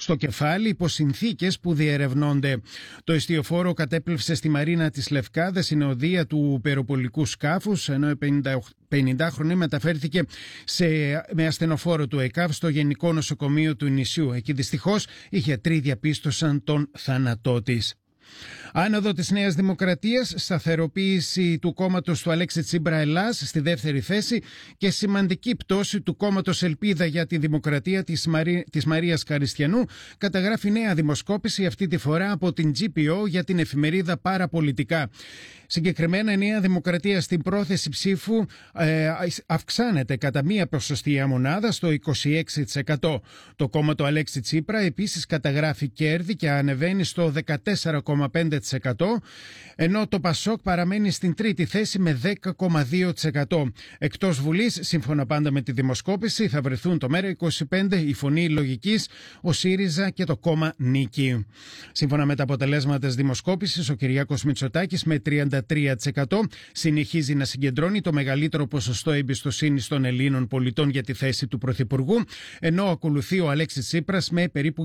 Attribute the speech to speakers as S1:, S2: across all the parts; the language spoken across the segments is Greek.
S1: στο κεφάλι υπό συνθήκες που διερευνώνται. Το εστιοφόρο κατέπλευσε στη μαρίνα της Λευκάδας, είναι οδεία του περοπολικού σκάφους, ενώ η 50χρονη μεταφέρθηκε με ασθενοφόρο του ΕΚΑΒ στο Γενικό Νοσοκομείο του νησιού. Εκεί δυστυχώς οι γιατροί διαπίστωσαν τον θάνατό της. Άνοδο της Νέας Δημοκρατίας, σταθεροποίηση του κόμματος του Αλέξη Τσίπρα Ελλάς στη δεύτερη θέση και σημαντική πτώση του κόμματος Ελπίδα για τη Δημοκρατία της Μαρίας Καριστιανού, καταγράφει νέα δημοσκόπηση, αυτή τη φορά από την GPO για την εφημερίδα Παραπολιτικά. Συγκεκριμένα η Νέα Δημοκρατία στην πρόθεση ψήφου αυξάνεται κατά μία ποσοστία μονάδα στο 26%. Το κόμμα του Αλέξη Τσίπρα επίσης καταγράφει κέρδη και ανεβαίνει στο 14,5%, ενώ το ΠΑΣΟΚ παραμένει στην τρίτη θέση με 10,2%. Εκτός Βουλής, σύμφωνα πάντα με τη δημοσκόπηση, θα βρεθούν το ΜέΡΑ25, η Φωνή Λογικής, ο ΣΥΡΙΖΑ και το κόμμα Νίκη. Σύμφωνα με τα αποτελέσματα της δημοσκόπησης, ο Κυριάκος Μητσοτάκης με 33% συνεχίζει να συγκεντρώνει το μεγαλύτερο ποσοστό εμπιστοσύνης των Ελλήνων πολιτών για τη θέση του Πρωθυπουργού, ενώ ακολουθεί ο Αλέξης Τσίπρας με περίπου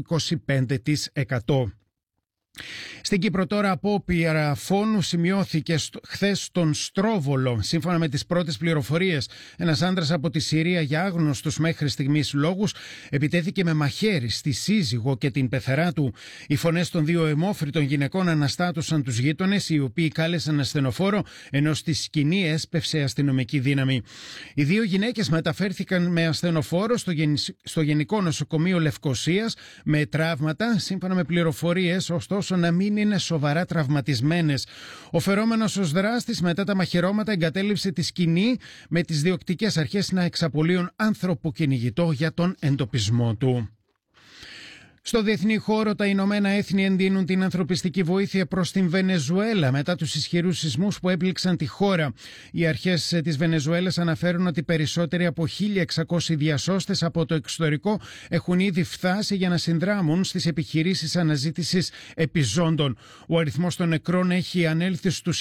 S1: 25%. Στην Κύπρο τώρα απόπειρα φόνου σημειώθηκε χθες στον Στρόβολο. Σύμφωνα με τις πρώτες πληροφορίες, ένας άντρας από τη Συρία για άγνωστους μέχρι στιγμής λόγους επιτέθηκε με μαχαίρι στη σύζυγο και την πεθερά του. Οι φωνές των δύο αιμόφριτων γυναικών αναστάτωσαν τους γείτονες, οι οποίοι κάλεσαν ασθενοφόρο, ενώ στη σκηνή έσπευσε αστυνομική δύναμη. Οι δύο γυναίκες μεταφέρθηκαν με ασθενοφόρο στο Γενικό Νοσοκομείο Λευκωσίας με τραύματα, σύμφωνα με πληροφορίες, ωστόσο να μην είναι σοβαρά τραυματισμένες. Ο φερόμενος ως δράστης μετά τα μαχαιρώματα εγκατέλειψε τη σκηνή, με τις διοκτικές αρχές να εξαπολύουν ανθρωποκυνηγητό για τον εντοπισμό του. Στο διεθνή χώρο, τα Ηνωμένα Έθνη εντείνουν την ανθρωπιστική βοήθεια προς την Βενεζουέλα μετά τους ισχυρούς σεισμούς που έπληξαν τη χώρα. Οι αρχές της Βενεζουέλας αναφέρουν ότι περισσότεροι από 1.600 διασώστες από το εξωτερικό έχουν ήδη φτάσει για να συνδράμουν στις επιχειρήσεις αναζήτησης επιζώντων. Ο αριθμός των νεκρών έχει ανέλθει στους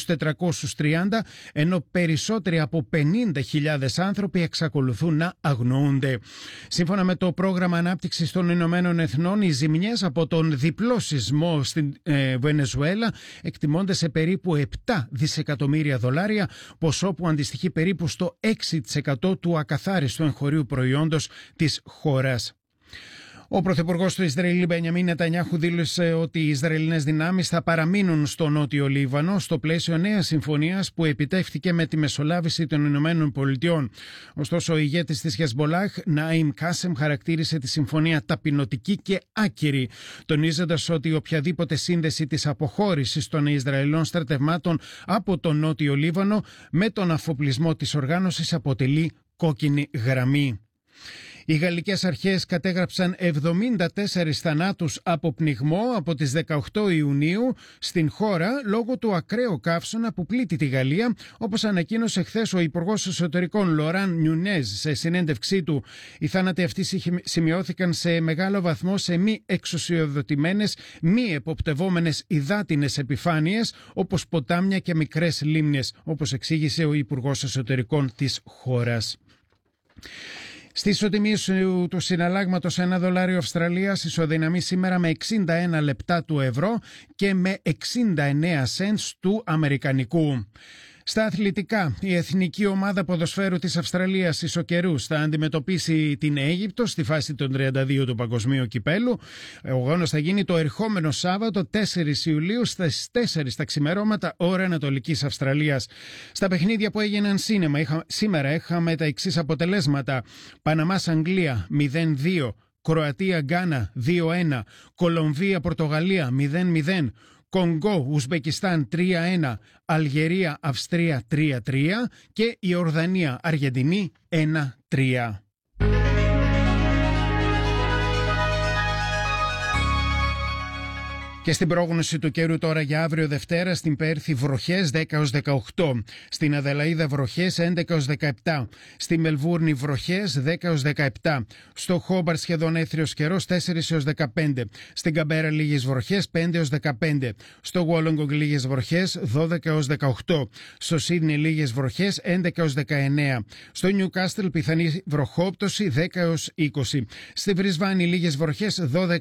S1: 1.430, ενώ περισσότεροι από 50.000 άνθρωποι εξακολουθούν να αγνοούνται. Σύμφωνα με το Πρόγραμμα Ανάπτυξης των Ηνωμένων Εθνών, οι ζημιές από τον διπλό σεισμό στην Βενεζουέλα εκτιμώνται σε περίπου 7 δισεκατομμύρια δολάρια, ποσό που αντιστοιχεί περίπου στο 6% του ακαθάριστου εγχωρίου προϊόντος της χώρας. Ο πρωθυπουργός του Ισραήλ, Μπενιαμίν Νετανιάχου, δήλωσε ότι οι Ισραηλινές δυνάμεις θα παραμείνουν στο Νότιο Λίβανο στο πλαίσιο νέας συμφωνίας που επιτεύχθηκε με τη μεσολάβηση των Ηνωμένων Πολιτειών. Ωστόσο, ο ηγέτης της Χεσμπολάχ, Ναΐμ Κάσεμ, χαρακτήρισε τη συμφωνία ταπεινωτική και άκυρη, τονίζοντας ότι οποιαδήποτε σύνδεση της αποχώρησης των Ισραηλινών στρατευμάτων από το Νότιο Λίβανο με τον αφοπλισμό της οργάνωσης αποτελεί κόκκινη γραμμή. Οι γαλλικές αρχές κατέγραψαν 74 θανάτους από πνιγμό από τις 18 Ιουνίου στην χώρα λόγω του ακραίου καύσωνα που πλήττει τη Γαλλία, όπως ανακοίνωσε χθες ο Υπουργός Εσωτερικών Λοράν Νιουνέζ σε συνέντευξή του. Οι θάνατοι αυτοί σημειώθηκαν σε μεγάλο βαθμό σε μη εξουσιοδοτημένες, μη εποπτευόμενες υδάτινες επιφάνειες, όπως ποτάμια και μικρές λίμνες, όπως εξήγησε ο Υπουργός Εσωτερικών της χώρας. Στη ισοτιμή του συναλλάγματος $1 Αυστραλίας ισοδυναμεί σήμερα με 61 λεπτά του ευρώ και με 69 cents του αμερικανικού. Στα αθλητικά, η εθνική ομάδα ποδοσφαίρου της Αυστραλίας ισοκαιρούς θα αντιμετωπίσει την Αίγυπτο στη φάση των 32 του Παγκοσμίου Κυπέλου. Ο αγώνας θα γίνει το ερχόμενο Σάββατο 4 Ιουλίου στις 4 τα ξημερώματα ώρα Ανατολικής Αυστραλίας. Στα παιχνίδια που έγιναν σήμερα είχαμε τα εξής αποτελέσματα. Παναμάς Αγγλία 0-2, Κροατία Γκάνα 2-1, Κολομβία Πορτογαλία 0-0, Κονγκό, Ουσμπεκιστάν 3-1, Αλγερία, Αυστρία 3-3 και Ιορδανία, Αργεντινή 1-3. Και στην πρόγνωση του καιρού τώρα για αύριο Δευτέρα, στην Πέρθη βροχές 10-18, στην Αδελαΐδα βροχές 11-17, στη Μελβούρνη βροχές 10-17, στο Χόμπαρτ σχεδόν έθριος καιρός 4-15, στην Καμπέρα λίγες βροχές 5-15, στο Γουόλογκογκ λίγες βροχές 12-18, στο Σίδνεϊ λίγες βροχές 11-19, στο Νιουκάστελ πιθανή βροχόπτωση 10-20, στη Βρισβάνη λίγες βροχές 12